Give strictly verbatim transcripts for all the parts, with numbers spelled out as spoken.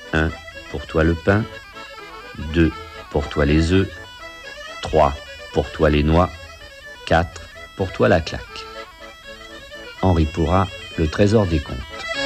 un. Pour toi le pain. deux. Pour toi les œufs. trois. Pour toi les noix. quatre. Pour toi la claque. Henri Pourrat, Le Trésor des Contes.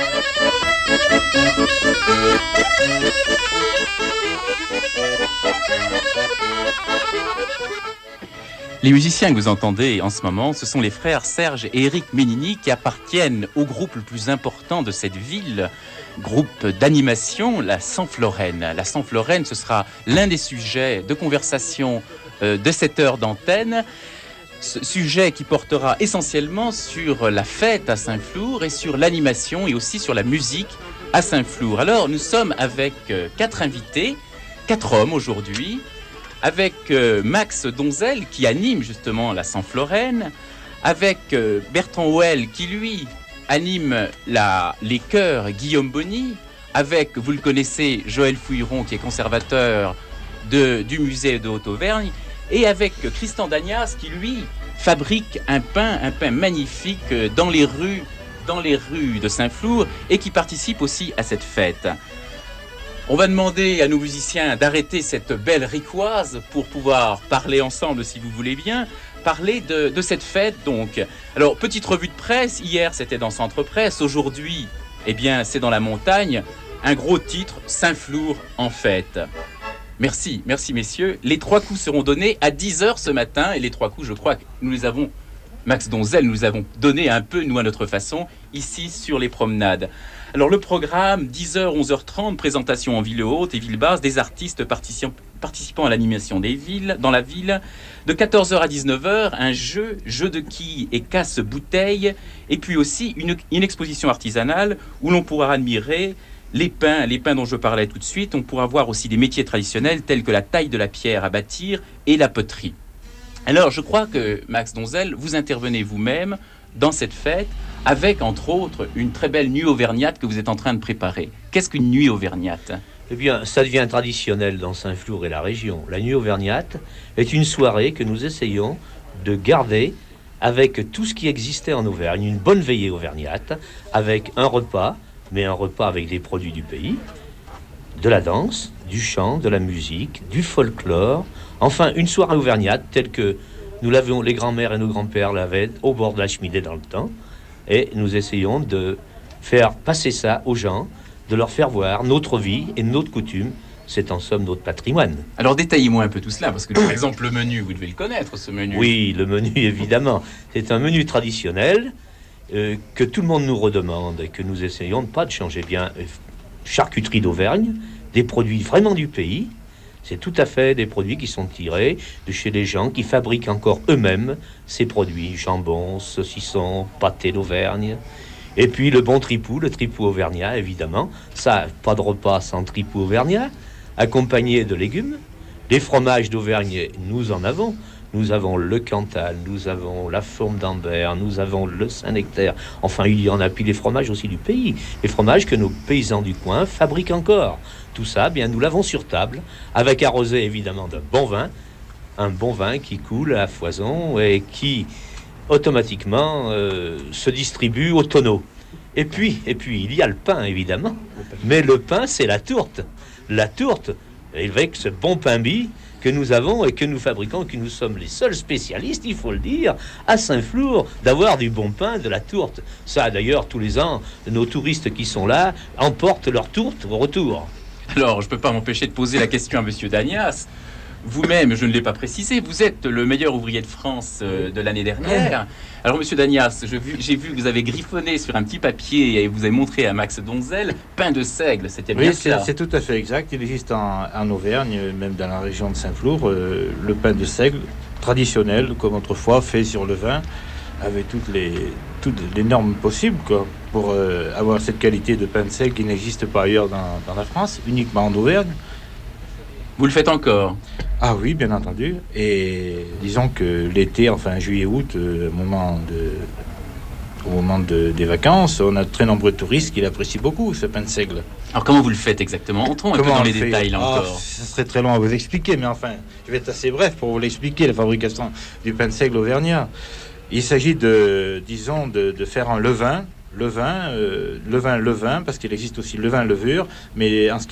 Les musiciens que vous entendez en ce moment, ce sont les frères Serge et Éric Ménini qui appartiennent au groupe le plus important de cette ville, groupe d'animation, la Saint-Floraine. La Saint-Floraine, ce sera l'un des sujets de conversation euh, de cette heure d'antenne. Ce sujet qui portera essentiellement sur la fête à Saint-Flour et sur l'animation et aussi sur la musique à Saint-Flour. Alors, nous sommes avec euh, quatre invités, quatre hommes aujourd'hui, avec euh, Max Donzel qui anime justement la Saint-Floraine, avec euh, Bertrand Houel qui lui anime la, les chœurs Guillaume Bonny, avec, vous le connaissez, Joël Fouilleron qui est conservateur de, du musée de Haute-Auvergne, et avec Christian Dagnas qui lui fabrique un pain, un pain magnifique dans les rues, dans les rues de Saint-Flour et qui participe aussi à cette fête. On va demander à nos musiciens d'arrêter cette belle ricoise pour pouvoir parler ensemble, si vous voulez bien, parler de, de cette fête donc. Alors, petite revue de presse, hier c'était dans Centre Presse, aujourd'hui, eh bien, c'est dans la montagne, un gros titre, Saint-Flour en fête. Merci, merci messieurs. Les trois coups seront donnés à dix heures ce matin, et les trois coups, je crois que nous les avons, Max Donzel, nous les avons donnés un peu, nous à notre façon, ici sur les promenades. Alors le programme, dix heures, onze heures trente, présentation en ville haute et ville basse des artistes participant, participant à l'animation des villes, dans la ville. De quatorze heures à dix-neuf heures, un jeu, jeu de quilles et casse-bouteilles. Et puis aussi une, une exposition artisanale où l'on pourra admirer les pains, les pains dont je parlais tout de suite. On pourra voir aussi des métiers traditionnels tels que la taille de la pierre à bâtir et la poterie. Alors je crois que Max Donzel, vous intervenez vous-même dans cette fête, avec, entre autres, une très belle nuit auvergnate que vous êtes en train de préparer. Qu'est-ce qu'une nuit auvergnate ? Eh bien, ça devient traditionnel dans Saint-Flour et la région. La nuit auvergnate est une soirée que nous essayons de garder avec tout ce qui existait en Auvergne. Une bonne veillée auvergnate, avec un repas, mais un repas avec des produits du pays, de la danse, du chant, de la musique, du folklore. Enfin, une soirée auvergnate telle que nous l'avions, les grands-mères et nos grands-pères l'avaient au bord de la cheminée dans le temps. Et nous essayons de faire passer ça aux gens, de leur faire voir notre vie et notre coutume. C'est en somme notre patrimoine. Alors détaillez-moi un peu tout cela, parce que par exemple le menu, vous devez le connaître, ce menu. Oui, le menu évidemment. C'est un menu traditionnel euh, que tout le monde nous redemande et que nous essayons de pas de changer. Bien, charcuterie d'Auvergne, des produits vraiment du pays. C'est tout à fait des produits qui sont tirés de chez les gens qui fabriquent encore eux-mêmes ces produits. Jambon, saucisson, pâté d'Auvergne. Et puis le bon tripou, le tripou auvergnat, évidemment. Ça, pas de repas sans tripou auvergnat, accompagné de légumes. Des fromages d'Auvergne, nous en avons. Nous avons le Cantal, nous avons la Fourme d'Ambert, nous avons le Saint-Nectaire. Enfin, il y en a, puis les fromages aussi du pays. Les fromages que nos paysans du coin fabriquent encore. Tout ça, bien, nous l'avons sur table, avec arrosé évidemment d'un bon vin, un bon vin qui coule à foison et qui automatiquement euh, se distribue au tonneau. Et puis, et puis, il y a le pain évidemment, mais le pain, c'est la tourte. La tourte, avec ce bon pain bis que nous avons et que nous fabriquons, que nous sommes les seuls spécialistes, il faut le dire, à Saint-Flour, d'avoir du bon pain, de la tourte. Ça, d'ailleurs, tous les ans, nos touristes qui sont là emportent leur tourte au retour. Alors, je ne peux pas m'empêcher de poser la question à Monsieur Dagnas. Vous-même, je ne l'ai pas précisé, vous êtes le meilleur ouvrier de France euh, de l'année dernière. Alors, Monsieur Dagnas, je vu, j'ai vu que vous avez griffonné sur un petit papier et vous avez montré à Max Donzel pain de seigle. C'était bien oui, ça. Oui, c'est tout à fait exact. Il existe en, en Auvergne, même dans la région de Saint-Flour, euh, le pain de seigle traditionnel, comme autrefois, fait sur le vin, avec toutes les, toutes les normes possibles, quoi, pour euh, avoir cette qualité de pain de seigle qui n'existe pas ailleurs dans, dans la France, uniquement en Auvergne. Vous le faites encore ? Ah oui, bien entendu. Et disons que l'été, enfin juillet-août, euh, au moment, de, au moment de, des vacances, on a de très nombreux touristes qui l'apprécient beaucoup, ce pain de seigle. Alors comment vous le faites exactement ? Entrons un Comment peu dans les fait détails là ah, encore. Ça serait très long à vous expliquer, mais enfin, je vais être assez bref pour vous l'expliquer, la fabrication du pain de seigle auvergnat. Il s'agit de, disons, de, de faire un levain, levain, euh, levain, levain, parce qu'il existe aussi levain, levure, mais en ce qui